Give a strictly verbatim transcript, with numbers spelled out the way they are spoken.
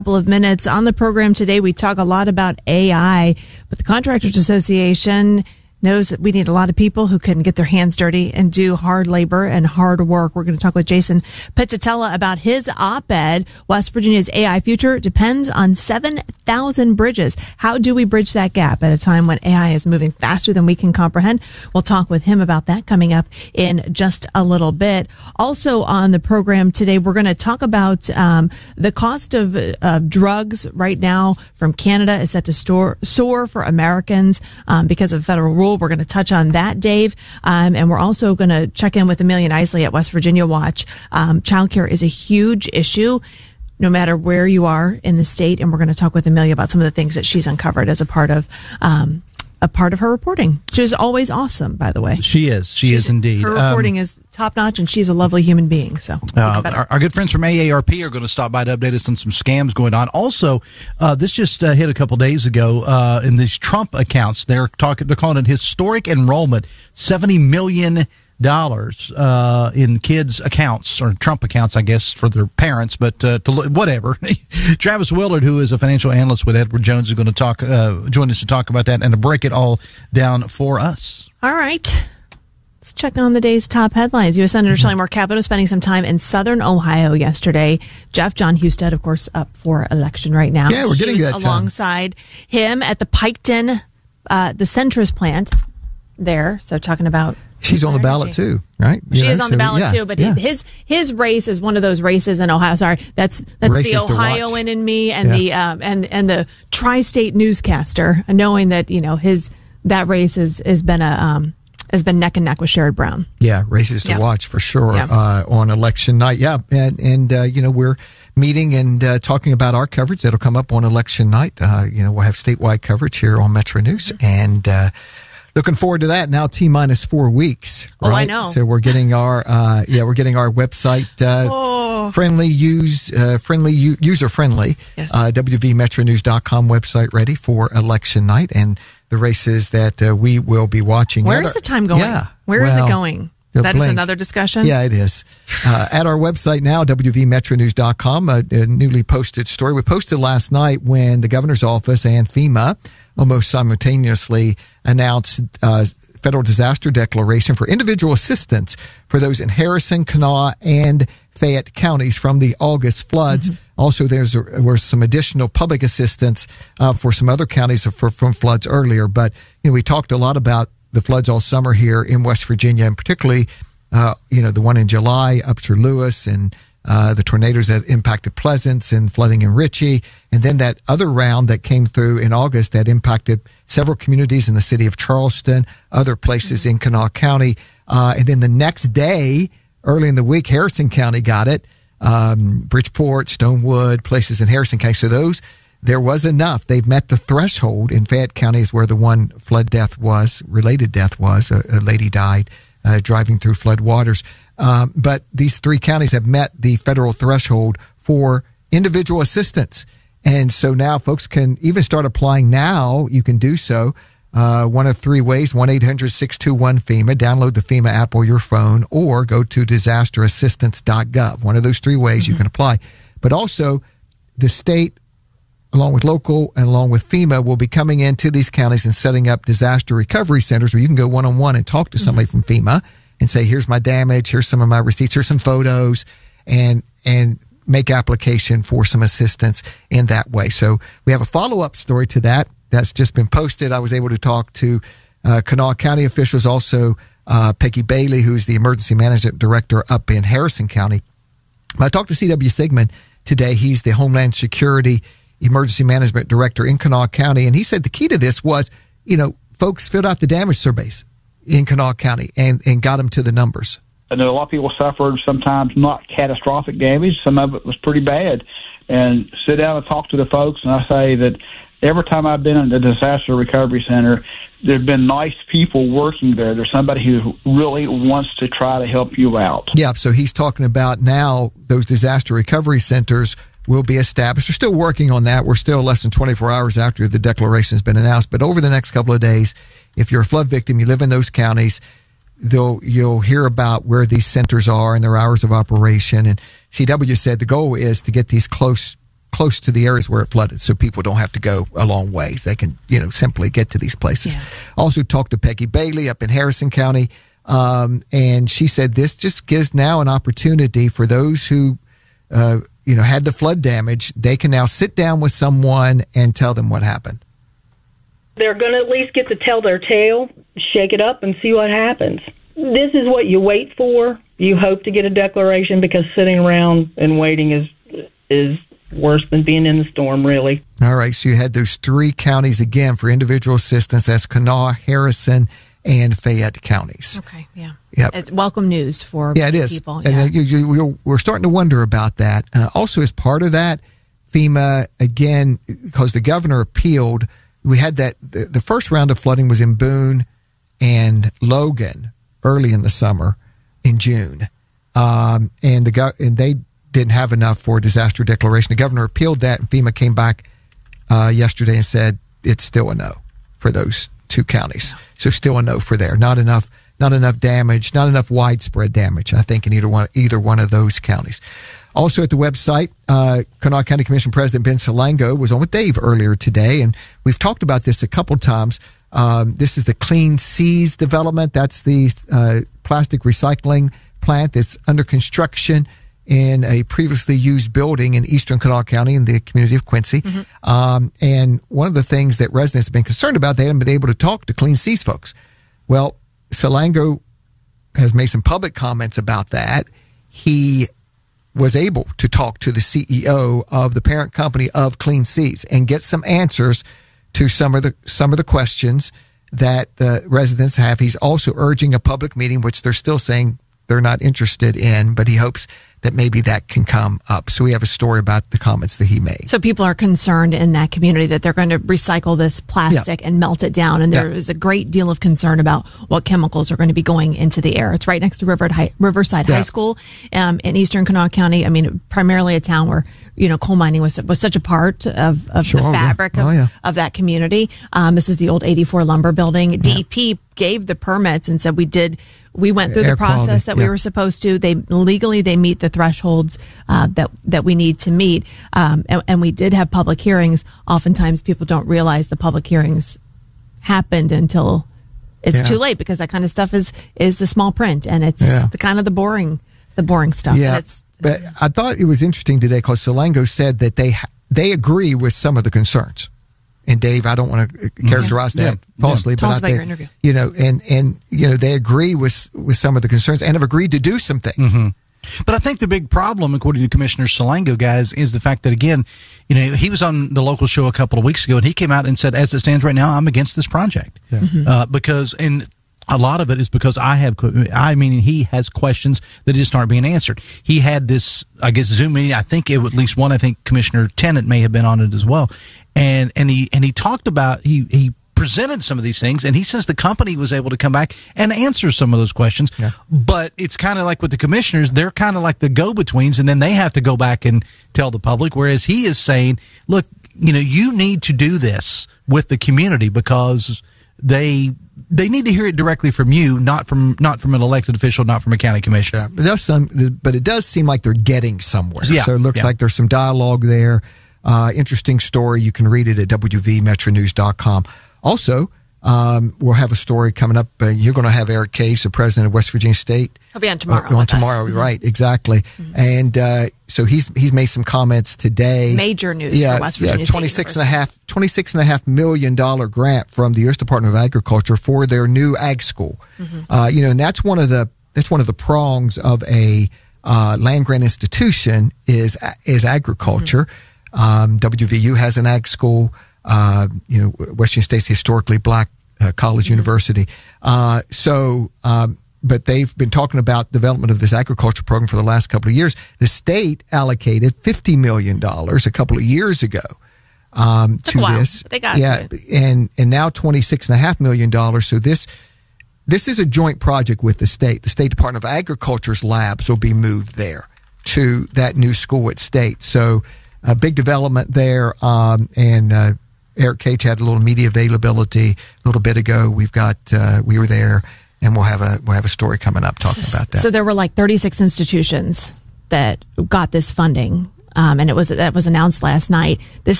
Couple of minutes on the program today. We talk a lot about A I, but the Contractors Association knows that we need a lot of people who can get their hands dirty and do hard labor and hard work. We're going to talk with Jason Pizzatella about his op-ed. West Virginia's A I future depends on seven thousand bridges. How do we bridge that gap at a time when A I is moving faster than we can comprehend? We'll talk with him about that coming up in just a little bit. Also on the program today, we're going to talk about um, the cost of uh, drugs right now from Canada is set to store, soar for Americans um, because of federal rules. We're going to touch on that, Dave. Um, and we're also going to check in with Amelia Isley at West Virginia Watch. Um, childcare is a huge issue, no matter where you are in the state. And we're going to talk with Amelia about some of the things that she's uncovered as a part of, um, a part of her reporting, which is always awesome, by the way. She is. She she's, is indeed. Her reporting um, is top notch, and she's a lovely human being. So uh, our, our good friends from A A R P are going to stop by to update us on some scams going on. Also, uh, this just uh, hit a couple days ago uh, in these Trump accounts. They're talking. They're calling it historic enrollment. Seventy million dollars uh, in kids' accounts, or Trump accounts, I guess, for their parents, but uh, to whatever. Travis Willard, who is a financial analyst with Edward Jones, is going to talk, uh, join us to talk about that and to break it all down for us. All right. Let's check on the day's top headlines. U S Senator mm-hmm. Shelley Moore Capito spending some time in Southern Ohio yesterday. Jeff John Husted, of course, up for election right now. Yeah, we're getting she that was alongside time. him at the Piketon, uh, the Centris plant there. So talking about she's on the ballot too, right? You she know, is on so, the ballot yeah, too, but yeah. his his race is one of those races in Ohio. Sorry, that's that's Racist the Ohioan in me, and yeah. the um, and and the tri-state newscaster, knowing that you know his that race has has been a um, has been neck and neck with Sherrod Brown. Yeah, races to yeah. watch for sure yeah. uh, on election night. Yeah, and and uh, you know we're meeting and uh, talking about our coverage that'll come up on election night. Uh, you know we'll have statewide coverage here on Metro News, and uh, looking forward to that. Now T minus four weeks. Right? Oh, I know. So we're getting our uh, yeah we're getting our website uh, oh. friendly, use uh, friendly, user friendly. Yes. Uh, W V Metro News dot com website ready for election night and the races that uh, we will be watching. Where is the time going? Yeah, Where well, is it going? That blink. is another discussion. Yeah, it is. Uh, at our website now, W V Metro News dot com, a, a newly posted story. We posted last night when the governor's office and FEMA almost simultaneously announced uh, federal disaster declaration for individual assistance for those in Harrison, Kanawha, and Fayette counties from the August floods. Mm-hmm. Also, there's there was some additional public assistance uh, for some other counties for, from floods earlier. But you know, we talked a lot about the floods all summer here in West Virginia, and particularly, uh, you know, the one in July up through Lewis, and uh, the tornadoes that impacted Pleasance and flooding in Ritchie, and then that other round that came through in August that impacted several communities in the city of Charleston, other places in Kanawha County, uh, and then the next day, early in the week, Harrison County got it, um, Bridgeport, Stonewood, places in Harrison County. So those. There was enough. They've met the threshold. In Fayette County is where the one flood death was, related death was. A, a lady died uh, driving through flood waters. Um, but these three counties have met the federal threshold for individual assistance. And so now folks can even start applying now. You can do so uh, one of three ways, one eight hundred six two one FEMA. Download the FEMA app on your phone or go to disaster assistance dot gov. One of those three ways mm-hmm. you can apply. But also the state, along with local and along with FEMA, will be coming into these counties and setting up disaster recovery centers where you can go one-on-one and talk to somebody mm-hmm. from FEMA and say, here's my damage, here's some of my receipts, here's some photos, and and make application for some assistance in that way. So we have a follow-up story to that that's just been posted. I was able to talk to uh, Kanawha County officials, also uh, Peggy Bailey, who's the Emergency Management Director up in Harrison County. I talked to C W Sigmund today. He's the Homeland Security Emergency Management Director in Kanawha County, and he said the key to this was, you know, folks filled out the damage surveys in Kanawha County and, and got them to the numbers. I know a lot of people suffered sometimes not catastrophic damage. Some of it was pretty bad. And sit down and talk to the folks, and I say that every time I've been in the disaster recovery center, there have been nice people working there. There's somebody who really wants to try to help you out. Yeah, so he's talking about now those disaster recovery centers will be established. We're still working on that. We're still less than twenty-four hours after the declaration has been announced. But over the next couple of days, if you're a flood victim, you live in those counties, they'll, you'll hear about where these centers are and their hours of operation. And C W said the goal is to get these close close to the areas where it flooded, so people don't have to go a long ways. They can, you know, simply get to these places. Yeah. Also talked to Peggy Bailey up in Harrison County, um, and she said this just gives now an opportunity for those who, uh, you know, had the flood damage. They can now sit down with someone and tell them what happened. They're going to at least get to tell their tale, shake it up, and see what happens. This is what you wait for. You hope to get a declaration, because sitting around and waiting is is worse than being in the storm, really. All right, so you had those three counties again for individual assistance. That's Kanawha, Harrison, and Fayette counties. Okay, yeah. Yep. It's welcome news for yeah, it is. people. And yeah. uh, you, you, you're, we're starting to wonder about that. Uh, also, as part of that, FEMA, again, because the governor appealed, we had that, the, the first round of flooding was in Boone and Logan early in the summer in June. Um, and the go- and they didn't have enough for a disaster declaration. The governor appealed that, and FEMA came back uh, yesterday and said it's still a no for those two counties. So still a no for there. Not enough, not enough damage, not enough widespread damage, I think, in either one, either one of those counties. Also at the website, uh, Kanawha County Commission President Ben Salango was on with Dave earlier today, and we've talked about this a couple times. Um, this is the Clean Seas development. That's the uh, plastic recycling plant that's under construction in a previously used building in eastern Kanawha County in the community of Quincy. Mm-hmm. Um, and one of the things that residents have been concerned about, they haven't been able to talk to Clean Seas folks. Well, Salango has made some public comments about that. He was able to talk to the C E O of the parent company of Clean Seas and get some answers to some of the some of the questions that the residents have. He's also urging a public meeting, which they're still saying they're not interested in, but he hopes that maybe that can come up. So we have a story about the comments that he made. So people are concerned in that community that they're going to recycle this plastic yeah. and melt it down. And there yeah. is a great deal of concern about what chemicals are going to be going into the air. It's right next to River High, Riverside yeah. High School um, in eastern Kanawha County. I mean, primarily a town where, you know, coal mining was was such a part of, of sure, the fabric yeah. Oh, of, yeah. of that community. Um, this is the old eighty-four lumber building. Yeah. D E P gave the permits and said we did we went through Air the process quality. that yeah. we were supposed to. They legally they meet the thresholds uh, that that we need to meet, um, and, and we did have public hearings. Oftentimes, people don't realize the public hearings happened until it's yeah. too late, because that kind of stuff is is the small print, and it's yeah. the kind of the boring the boring stuff. Yeah, and it's, but I thought it was interesting today because Salango said that they they agree with some of the concerns. And Dave, I don't want to characterize yeah. that yeah. falsely, yeah. but Tell us I about think, your interview. you know, and and you know, they agree with with some of the concerns and have agreed to do some things. Mm-hmm. But I think the big problem, according to Commissioner Salango, guys, is the fact that, again, you know, he was on the local show a couple of weeks ago, and he came out and said, as it stands right now, I'm against this project. Yeah. Mm-hmm. Uh, because, and a lot of it is because I have, I mean, he has questions that just aren't being answered. He had this, I guess, Zoom meeting. I think it, at least one, I think Commissioner Tennant may have been on it as well. And, and he, and he talked about, he, he, presented some of these things, and he says the company was able to come back and answer some of those questions. Yeah. But it's kind of like with the commissioners, they're kind of like the go-betweens, and then they have to go back and tell the public, whereas he is saying, look, you know, you need to do this with the community because they they need to hear it directly from you, not from not from an elected official, not from a county commissioner. Yeah, but, that's some, but it does seem like they're getting somewhere. Yeah. So it looks Yeah. like there's some dialogue there. Uh, interesting story. You can read it at w v metro news dot com. Also, um, we'll have a story coming up. Uh, you're going to have Eric Case, the president of West Virginia State. He'll be on tomorrow. Uh, on with tomorrow, us. right? Exactly. Mm-hmm. And uh, so he's he's made some comments today. Major news yeah, for West Virginia yeah, State twenty-six and a half, twenty-six and a half million dollar grant from the U S Department of Agriculture for their new ag school. Mm-hmm. Uh, you know, and that's one of the that's one of the prongs of a uh, land grant institution is is agriculture. Mm-hmm. Um, W V U has an ag school. Uh, you know, West Virginia State's historically black uh, college mm-hmm. university. Uh, so, um, but they've been talking about development of this agriculture program for the last couple of years. The state allocated fifty million dollars a couple of years ago um, to a while, this. But they got yeah, it. and and now twenty-six and a half million dollars. So this this is a joint project with the state. The State Department of Agriculture's labs will be moved there to that new school at State. So a big development there, um, and uh, Eric Cage had a little media availability a little bit ago. We've got uh, we were there, and we'll have a we'll have a story coming up talking about that. So there were like thirty-six institutions that got this funding Um, and it was that was announced last night. This